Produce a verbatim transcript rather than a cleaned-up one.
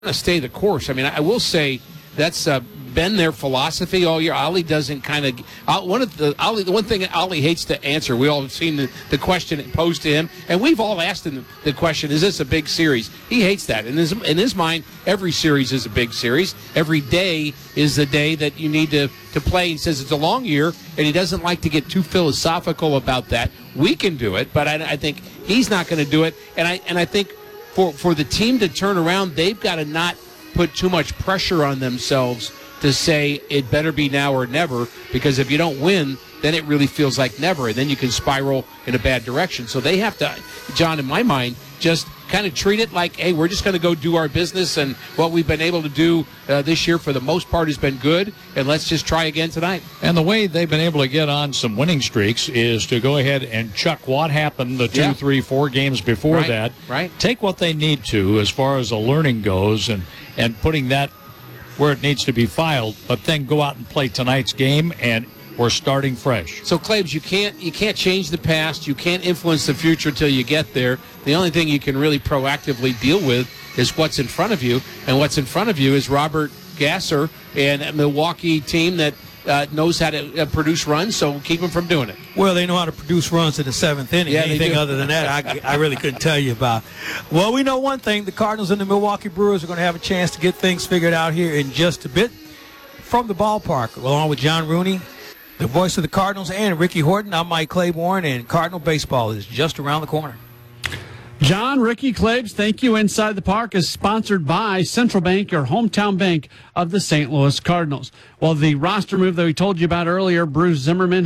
to stay the course. I mean, I will say that's uh, been their philosophy all year. Ollie doesn't kind of uh, one of the Ollie. The one thing that Ollie hates to answer. We all have seen the, the question posed to him, and we've all asked him the question: is this a big series? He hates that. In his in his mind, every series is a big series. Every day is the day that you need to to play. He says it's a long year, and he doesn't like to get too philosophical about that. We can do it, but I, I think he's not going to do it. And I and I think. For for the team to turn around, they've got to not put too much pressure on themselves to say it better be now or never, because if you don't win, then it really feels like never, and then you can spiral in a bad direction. So they have to, John, in my mind, just kind of treat it like, hey, we're just going to go do our business, and what we've been able to do uh, this year for the most part has been good, and let's just try again tonight. And the way they've been able to get on some winning streaks is to go ahead and chuck what happened the two, yeah. three, four games before right, that. Right. Take what they need to as far as the learning goes and, and putting that where it needs to be filed, but then go out and play tonight's game, and we're starting fresh. So, Claibs, you can't you can't change the past. You can't influence the future until you get there. The only thing you can really proactively deal with is what's in front of you, and what's in front of you is Robert Gasser and a Milwaukee team that uh, knows how to uh, produce runs, so keep them from doing it. Well, they know how to produce runs in the seventh inning. Yeah, Anything other than that, I, I really couldn't tell you about. Well, we know one thing. The Cardinals and the Milwaukee Brewers are going to have a chance to get things figured out here in just a bit. From the ballpark, along with John Rooney, the voice of the Cardinals, and Ricky Horton, I'm Mike Claiborne, and Cardinal baseball is just around the corner. John, Ricky, Claibs, thank you. Inside the Park is sponsored by Central Bank, your hometown bank of the Saint Louis Cardinals. Well, the roster move that we told you about earlier, Bruce Zimmerman